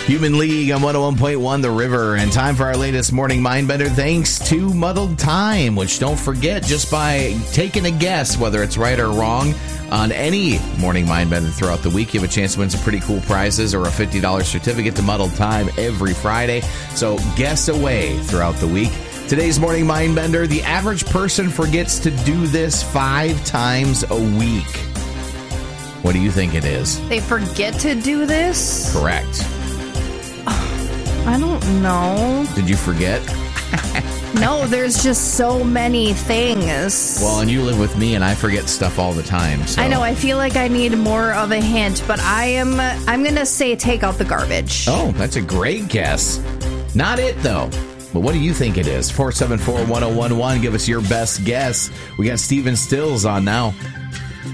Human League on 101.1 The River, and time for our latest Morning Mindbender thanks to Muddled Time, which don't forget, just by taking a guess whether it's right or wrong on any Morning Mindbender throughout the week, you have a chance to win some pretty cool prizes or a $50 certificate to Muddled Time every Friday. So guess away throughout the week. Today's Morning Mindbender, the average person forgets to do this 5 times a week. What do you think it is? They forget to do this? Correct. I don't know. Did you forget? No, there's just so many things. Well, and you live with me, and I forget stuff all the time. So. I know. I feel like I need more of a hint, but I'm going to say take out the garbage. Oh, that's a great guess. Not it, though. But what do you think it is? 474-1011. Give us your best guess. We got Steven Stills on now.